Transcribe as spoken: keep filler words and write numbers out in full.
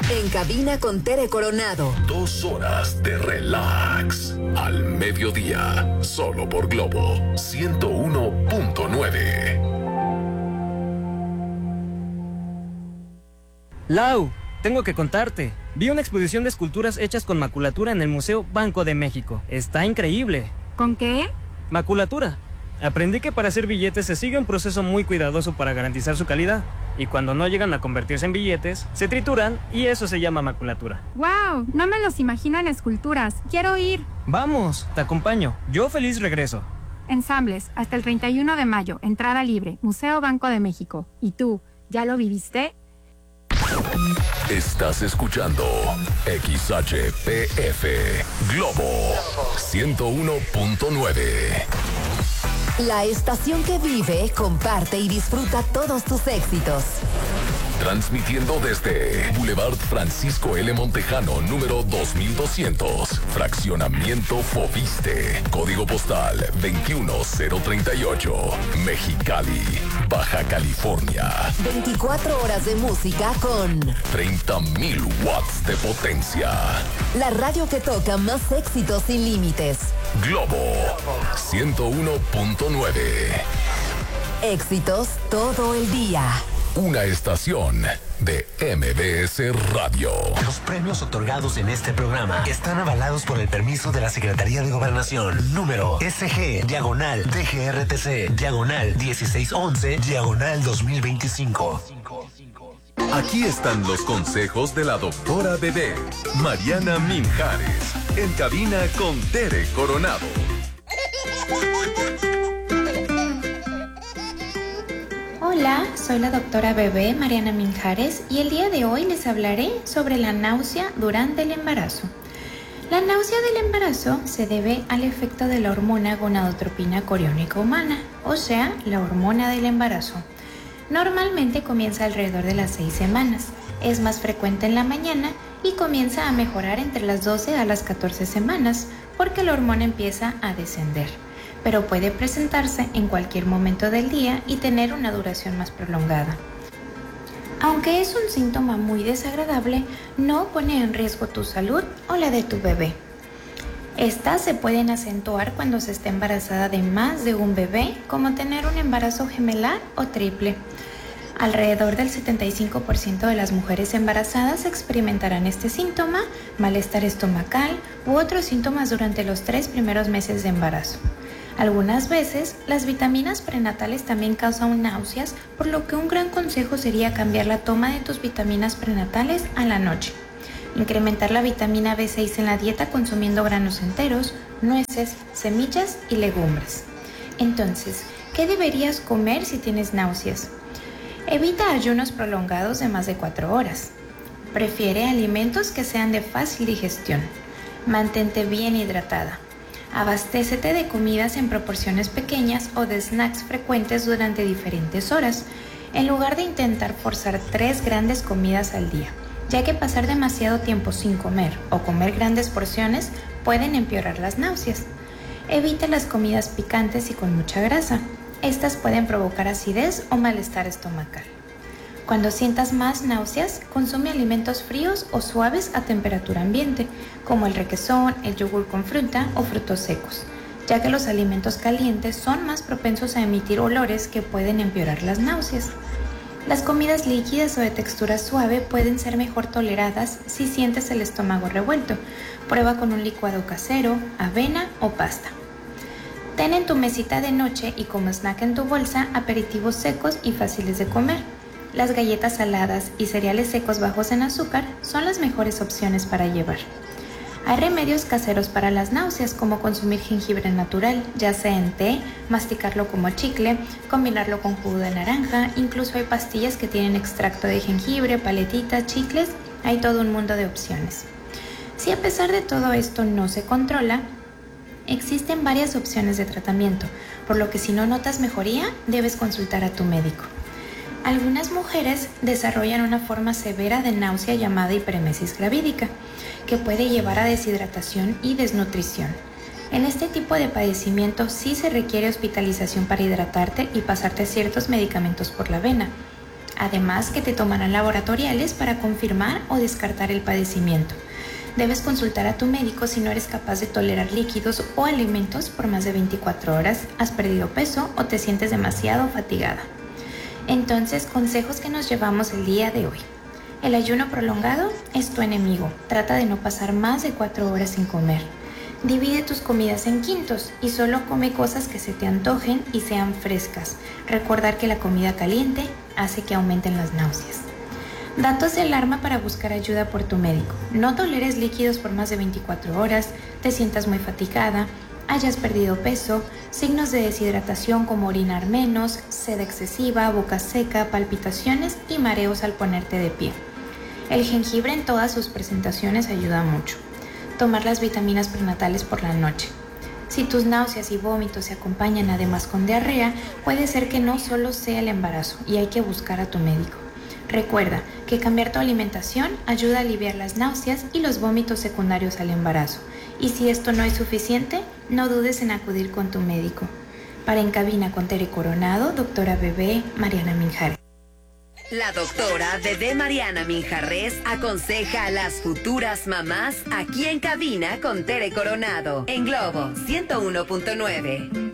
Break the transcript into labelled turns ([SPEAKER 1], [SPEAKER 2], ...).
[SPEAKER 1] En cabina con Tere Coronado.
[SPEAKER 2] Dos horas de relax. Al mediodía. Solo por Globo ciento uno punto nueve.
[SPEAKER 3] Lau, tengo que contarte. Vi una exposición de esculturas hechas con maculatura en el Museo Banco de México. Está increíble.
[SPEAKER 4] ¿Con qué?
[SPEAKER 3] Maculatura. Aprendí que para hacer billetes se sigue un proceso muy cuidadoso para garantizar su calidad. Y cuando no llegan a convertirse en billetes, se trituran y eso se llama maculatura.
[SPEAKER 4] ¡Wow! No me los imagino en esculturas. ¡Quiero ir!
[SPEAKER 3] Vamos, te acompaño. Yo feliz regreso.
[SPEAKER 4] Ensambles, hasta el treinta y uno de mayo. Entrada libre. Museo Banco de México. ¿Y tú, ya lo viviste?
[SPEAKER 2] Estás escuchando X H P F Globo ciento uno punto nueve.
[SPEAKER 1] La estación que vive, comparte y disfruta todos tus éxitos.
[SPEAKER 2] Transmitiendo desde Boulevard Francisco L. Montejano, número dos mil doscientos, Fraccionamiento Fobiste, Código Postal veintiuno cero treinta y ocho, Mexicali, Baja California.
[SPEAKER 1] veinticuatro horas de música con
[SPEAKER 2] treinta mil watts de potencia.
[SPEAKER 1] La radio que toca más éxitos sin límites.
[SPEAKER 2] Globo ciento uno punto nueve.
[SPEAKER 1] Éxitos todo el día.
[SPEAKER 2] Una estación de M B S Radio.
[SPEAKER 5] Los premios otorgados en este programa están avalados por el permiso de la Secretaría de Gobernación. Número S G, diagonal, D G R T C, diagonal, dieciséis once, diagonal dos mil veinticinco.
[SPEAKER 6] Aquí están los consejos de la doctora Bebé, Mariana Minjares, en cabina con Tere Coronado.
[SPEAKER 7] Hola, soy la doctora Bebé Mariana Minjares y el día de hoy les hablaré sobre la náusea durante el embarazo. La náusea del embarazo se debe al efecto de la hormona gonadotropina coriónica humana, o sea, la hormona del embarazo. Normalmente comienza alrededor de las seis semanas, es más frecuente en la mañana y comienza a mejorar entre las doce a las catorce semanas porque la hormona empieza a descender, pero puede presentarse en cualquier momento del día y tener una duración más prolongada. Aunque es un síntoma muy desagradable, no pone en riesgo tu salud o la de tu bebé. Estas se pueden acentuar cuando se está embarazada de más de un bebé, como tener un embarazo gemelar o triple. Alrededor del setenta y cinco por ciento de las mujeres embarazadas experimentarán este síntoma, malestar estomacal u otros síntomas durante los tres primeros meses de embarazo. Algunas veces, las vitaminas prenatales también causan náuseas, por lo que un gran consejo sería cambiar la toma de tus vitaminas prenatales a la noche. Incrementar la vitamina B seis en la dieta consumiendo granos enteros, nueces, semillas y legumbres. Entonces, ¿qué deberías comer si tienes náuseas? Evita ayunos prolongados de más de cuatro horas. Prefiere alimentos que sean de fácil digestión. Mantente bien hidratada. Abastécete de comidas en proporciones pequeñas o de snacks frecuentes durante diferentes horas, en lugar de intentar forzar tres grandes comidas al día, ya que pasar demasiado tiempo sin comer o comer grandes porciones pueden empeorar las náuseas. Evita las comidas picantes y con mucha grasa. Estas pueden provocar acidez o malestar estomacal. Cuando sientas más náuseas, consume alimentos fríos o suaves a temperatura ambiente, como el requesón, el yogur con fruta o frutos secos, ya que los alimentos calientes son más propensos a emitir olores que pueden empeorar las náuseas. Las comidas líquidas o de textura suave pueden ser mejor toleradas si sientes el estómago revuelto. Prueba con un licuado casero, avena o pasta. Ten en tu mesita de noche y como snack en tu bolsa aperitivos secos y fáciles de comer. Las galletas saladas y cereales secos bajos en azúcar son las mejores opciones para llevar. Hay remedios caseros para las náuseas, como consumir jengibre natural, ya sea en té, masticarlo como chicle, combinarlo con jugo de naranja, incluso hay pastillas que tienen extracto de jengibre, paletitas, chicles, hay todo un mundo de opciones. Si a pesar de todo esto no se controla, existen varias opciones de tratamiento, por lo que si no notas mejoría, debes consultar a tu médico. Algunas mujeres desarrollan una forma severa de náusea llamada hiperemesis gravídica, que puede llevar a deshidratación y desnutrición. En este tipo de padecimiento sí se requiere hospitalización para hidratarte y pasarte ciertos medicamentos por la vena. Además que te tomarán laboratoriales para confirmar o descartar el padecimiento. Debes consultar a tu médico si no eres capaz de tolerar líquidos o alimentos por más de veinticuatro horas, has perdido peso o te sientes demasiado fatigada. Entonces, consejos que nos llevamos el día de hoy. El ayuno prolongado es tu enemigo. Trata de no pasar más de cuatro horas sin comer. Divide tus comidas en quintos y solo come cosas que se te antojen y sean frescas. Recordar que la comida caliente hace que aumenten las náuseas. Datos de alarma para buscar ayuda por tu médico. No toleres líquidos por más de veinticuatro horas, te sientas muy fatigada, hayas perdido peso, signos de deshidratación como orinar menos, sed excesiva, boca seca, palpitaciones y mareos al ponerte de pie. El jengibre en todas sus presentaciones ayuda mucho. Tomar las vitaminas prenatales por la noche. Si tus náuseas y vómitos se acompañan además con diarrea, puede ser que no solo sea el embarazo y hay que buscar a tu médico. Recuerda que cambiar tu alimentación ayuda a aliviar las náuseas y los vómitos secundarios al embarazo. Y si esto no es suficiente, no dudes en acudir con tu médico. Para En Cabina con Tere Coronado, doctora Bebé Mariana Minjares.
[SPEAKER 1] La doctora Bebé Mariana Minjarres aconseja a las futuras mamás aquí en Cabina con Tere Coronado en Globo ciento uno punto nueve.